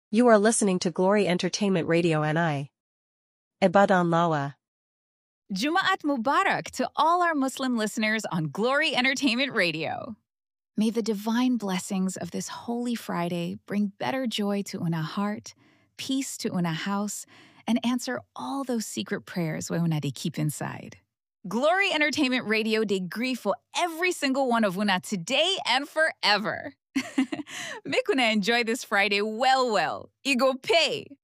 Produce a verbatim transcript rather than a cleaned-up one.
You are listening to Glory Entertainment Radio N I. Ibadan Lawa. Jumaat Mubarak to all our Muslim listeners on Glory Entertainment Radio. May the divine blessings of this Holy Friday bring better joy to una heart, peace to una house, and answer all those secret prayers we una de keep inside. Glory Entertainment Radio de grifo every single one of una today and forever. Make una enjoy this Friday well well. Igo pay.